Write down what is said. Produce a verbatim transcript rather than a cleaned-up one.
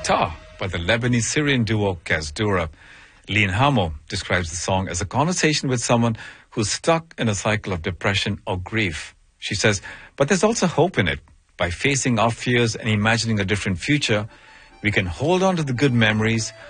Ta by the Lebanese-Syrian duo Kazdura. Lean Hamo describes the song as a conversation with someone who's stuck in a cycle of depression or grief. She says, but there's also hope in it. By facing our fears and imagining a different future, we can hold on to the good memories,